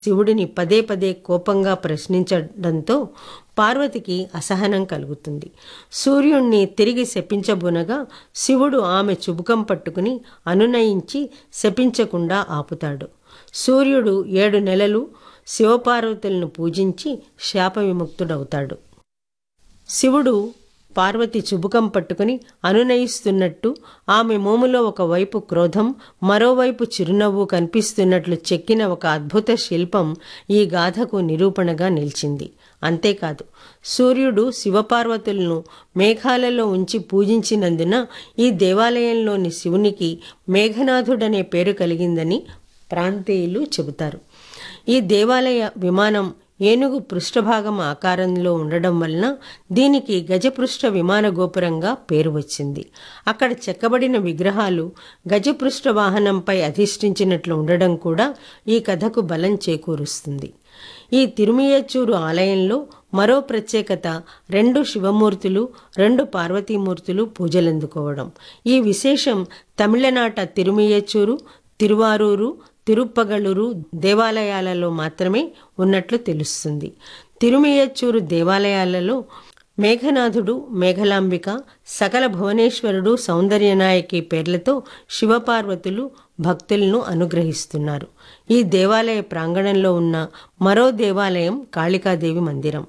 శివుడిని పదే పదే కోపంగా ప్రశ్నించడంతో పార్వతికి అసహనం కలుగుతుంది. సూర్యుణ్ణి తిరిగి శపించబునగా శివుడు ఆమె చుబుకం పట్టుకుని అనునయించి శపించకుండా ఆపుతాడు. సూర్యుడు 7 నెలలు శివపార్వతులను పూజించి శాప విముక్తుడవుతాడు. శివుడు పార్వతి చుబుకం పట్టుకుని అనునయిస్తున్నట్టు ఆమె మోములో ఒకవైపు క్రోధం, మరోవైపు చిరునవ్వు కనిపిస్తున్నట్లు చెక్కిన ఒక అద్భుత శిల్పం ఈ గాథకు నిరూపణగా నిలిచింది. అంతేకాదు, సూర్యుడు శివపార్వతులను మేఘాలలో ఉంచి పూజించినందున ఈ దేవాలయంలోని శివునికి మేఘనాథుడనే పేరు కలిగిందని ప్రాంతీయులు చెబుతారు. ఈ దేవాలయ విమానం ఏనుగు పృష్ఠభాగం ఆకారంలో ఉండడం వలన దీనికి గజపృష్ఠ విమాన గోపురంగా పేరు వచ్చింది. అక్కడ చెక్కబడిన విగ్రహాలు గజపృష్ఠ వాహనంపై అధిష్ఠించినట్లు ఉండడం కూడా ఈ కథకు బలం చేకూరుస్తుంది. ఈ తిరుమియచ్చూరు ఆలయంలో మరో ప్రత్యేకత 2 శివమూర్తులు, 2 పార్వతీమూర్తులు పూజలందుకోవడం. ఈ విశేషం తమిళనాట తిరుమియచ్చూరు, తిరువారూరు, తిరుప్పగళూరు దేవాలయాలలో మాత్రమే ఉన్నట్లు తెలుస్తుంది. తిరుమియచ్చూరు దేవాలయాలలో మేఘనాథుడు, మేఘలాంబిక, సకల భువనేశ్వరుడు, సౌందర్యనాయకి పేర్లతో శివపార్వతులు భక్తులను అనుగ్రహిస్తున్నారు. ఈ దేవాలయ ప్రాంగణంలో ఉన్న మరో దేవాలయం కాళికాదేవి మందిరం.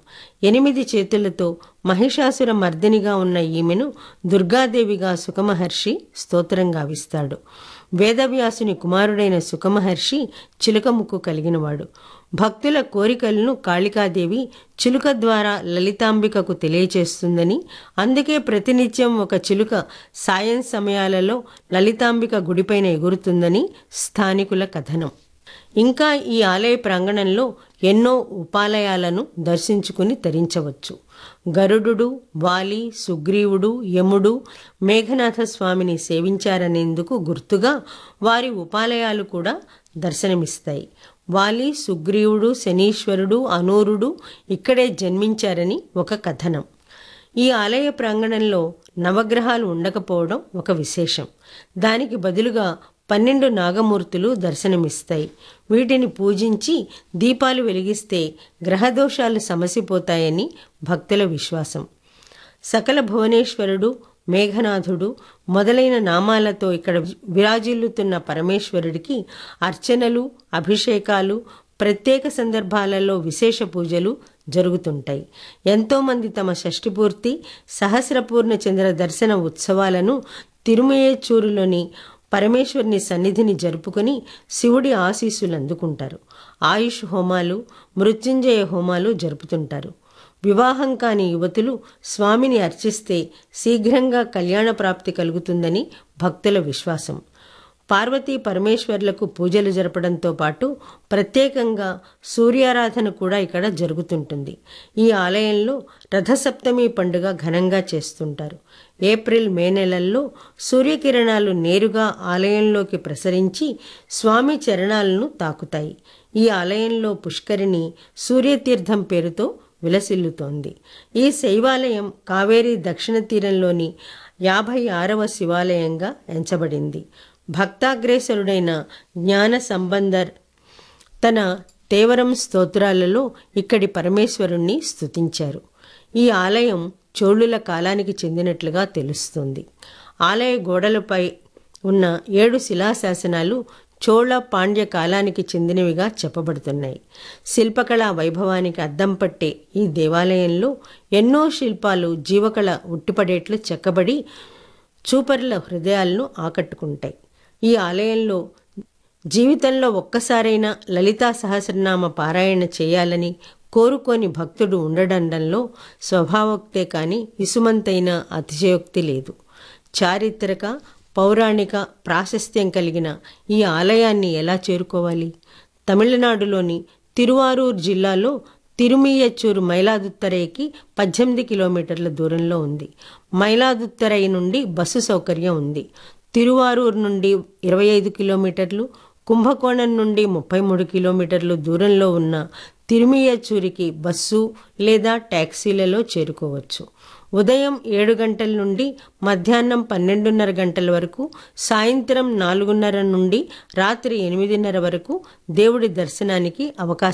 8 చేతులతో మహిషాసుర మర్దినిగా ఉన్న ఈమెను దుర్గాదేవిగా సుఖమహర్షి స్తోత్రం గావిస్తాడు. వేదవ్యాసుని కుమారుడైన సుఖమహర్షి చిలుక ముక్కు కలిగినవాడు. భక్తుల కోరికలను కాళికాదేవి చిలుక ద్వారా లలితాంబికకు తెలియచేస్తుందని, అందుకే ప్రతినిత్యం ఒక చిలుక సాయం సమయాలలో లలితాంబిక గుడిపైన ఎగురుతుందని స్థానికుల కథనం. ఇంకా ఈ ఆలయ ప్రాంగణంలో ఎన్నో ఉపాలయాలను దర్శించుకుని తరించవచ్చు. గరుడు, వాలి, సుగ్రీవుడు, యముడు మేఘనాథ స్వామిని సేవించారనేందుకు గుర్తుగా వారి ఉపాలయాలు కూడా దర్శనమిస్తాయి. వాలి, సుగ్రీవుడు, శనీశ్వరుడు, అనూరుడు ఇక్కడే జన్మించారని ఒక కథనం. ఈ ఆలయ ప్రాంగణంలో నవగ్రహాలు ఉండకపోవడం ఒక విశేషం. దానికి బదులుగా 12 నాగమూర్తులు దర్శనమిస్తాయి. వీటిని పూజించి దీపాలు వెలిగిస్తే గ్రహదోషాలు సమసిపోతాయని భక్తుల విశ్వాసం. సకల భువనేశ్వరుడు, మేఘనాథుడు మొదలైన నామాలతో ఇక్కడ విరాజిల్లుతున్న పరమేశ్వరుడికి అర్చనలు, అభిషేకాలు, ప్రత్యేక సందర్భాలలో విశేష పూజలు జరుగుతుంటాయి. ఎంతోమంది తమ షష్ఠిపూర్తి, సహస్రపూర్ణ చంద్ర దర్శన ఉత్సవాలను తిరుమయేచూరులోని పరమేశ్వరుని సన్నిధిని జరుపుకొని శివుడి ఆశీస్సులు అందుకుంటారు. ఆయుష్ హోమాలు, మృత్యుంజయ హోమాలు జరుపుతుంటారు. వివాహం కాని యువతులు స్వామిని అర్చిస్తే శీఘ్రంగా కళ్యాణ ప్రాప్తి కలుగుతుందని భక్తుల విశ్వాసం. పార్వతీ పరమేశ్వర్లకు పూజలు జరపడంతో పాటు ప్రత్యేకంగా సూర్యారాధన కూడా ఇక్కడ జరుగుతుంటుంది. ఈ ఆలయంలో రథసప్తమి పండుగ ఘనంగా చేస్తుంటారు. ఏప్రిల్, మే నెలల్లో సూర్యకిరణాలు నేరుగా ఆలయంలోకి ప్రసరించి స్వామి చరణాలను తాకుతాయి. ఈ ఆలయంలో పుష్కరిణి సూర్యతీర్థం పేరుతో విలసిల్లుతోంది. ఈ శైవాలయం కావేరీ దక్షిణ తీరంలోని 56వ శివాలయంగా ఎంచబడింది. భక్తాగ్రేసరుడైన జ్ఞాన సంబంధర్ తన తేవరం స్తోత్రాలలో ఇక్కడి పరమేశ్వరుణ్ణి స్తుతించారు. ఈ ఆలయం చోళుల కాలానికి చెందినట్లుగా తెలుస్తుంది. ఆలయ గోడలపై ఉన్న 7 శిలాశాసనాలు చోళ, పాండ్య కాలానికి చెందినవిగా చెప్పబడుతున్నాయి. శిల్పకళా వైభవానికి అద్దం పట్టే ఈ దేవాలయంలో ఎన్నో శిల్పాలు జీవకళ ఉట్టిపడేట్లు చెక్కబడి చూపరుల హృదయాలను ఆకట్టుకుంటాయి. ఈ ఆలయంలో జీవితంలో ఒక్కసారైనా లలితా సహస్రనామ పారాయణ చేయాలని కోరుకోని భక్తుడు ఉండడంలో స్వభావోక్తే కాని ఇసుమంతైన అతిశయోక్తి లేదు. చారిత్రక, పౌరాణిక ప్రాశస్త్యం కలిగిన ఈ ఆలయాన్ని ఎలా చేరుకోవాలి? తమిళనాడులోని తిరువారూర్ జిల్లాలో తిరుమియచ్చూరు మైలాదుత్తరైకి 18 కిలోమీటర్ల దూరంలో ఉంది. మైలాదుత్తరై నుండి బస్సు సౌకర్యం ఉంది. తిరువారూర్ నుండి 25 కిలోమీటర్లు, కుంభకోణం నుండి 33 కిలోమీటర్లు దూరంలో ఉన్న తిరుమియచ్చూరికి బస్సు లేదా టాక్సీలలో చేరుకోవచ్చు. ఉదయం 7 గంటల నుండి మధ్యాహ్నం 12:30 గంటల వరకు, సాయంత్రం 4:30 నుండి రాత్రి 8:30 వరకు దేవుడి దర్శనానికి అవకాశం